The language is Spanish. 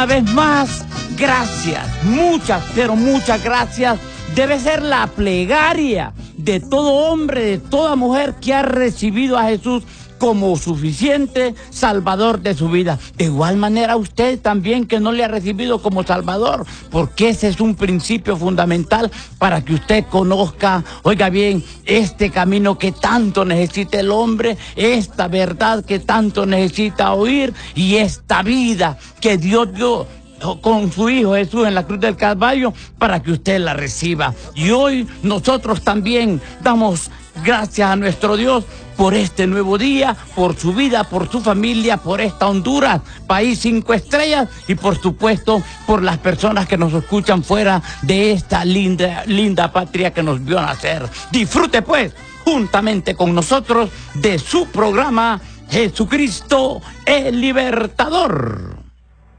una vez más, gracias, muchas, pero muchas gracias. Debe ser la plegaria de todo hombre, de toda mujer que ha recibido a Jesús como suficiente Salvador de su vida. De igual manera usted también que no le ha recibido como Salvador, porque ese es un principio fundamental para que usted conozca, oiga bien, este camino que tanto necesita el hombre, esta verdad que tanto necesita oír y esta vida que Dios dio con su Hijo Jesús en la cruz del Calvario para que usted la reciba. Y hoy nosotros también damos gracias a nuestro Dios por este nuevo día, por su vida, por su familia, por esta Honduras, país 5 estrellas y por supuesto por las personas que nos escuchan fuera de esta linda patria que nos vio nacer. Disfrute pues juntamente con nosotros de su programa Jesucristo el Libertador.